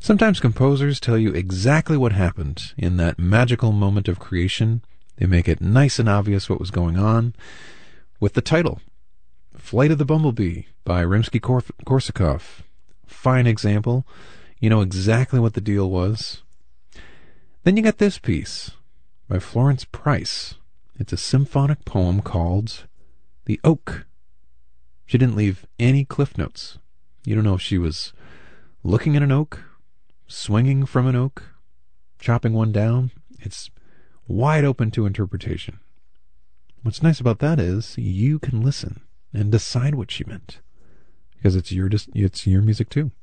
Sometimes composers tell you exactly what happened in that magical moment of creation. They make it nice and obvious what was going on with the title, Flight of the Bumblebee by Rimsky-Korsakov. Fine example. You know exactly what the deal was. Then you got this piece by Florence Price. It's a symphonic poem called The Oak. She didn't leave any cliff notes. You don't know if she was looking at an oak, swinging from an oak, chopping one down. It's wide open to interpretation. What's nice about that is you can listen and decide what she meant, because it's your music too.